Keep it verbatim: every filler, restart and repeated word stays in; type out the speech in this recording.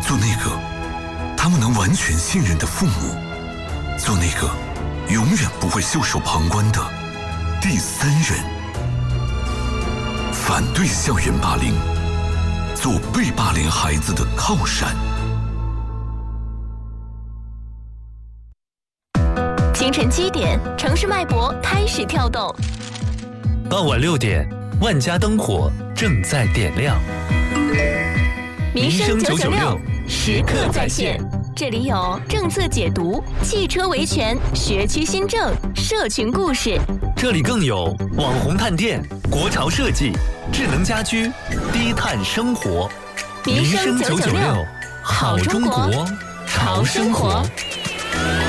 做那个他们能完全信任的父母，做那个永远不会袖手旁观的第三人。反对校园霸凌，做被霸凌孩子的靠山。 清晨七点，城市脉搏开始跳动。 傍晚六点，万家灯火正在点亮。 民生九九六时刻在线，这里有政策解读、汽车维权、学区新政、社群故事。 这里更有网红探店、国潮设计、智能家居、低碳生活。 民生九九六， 好中国，潮生活。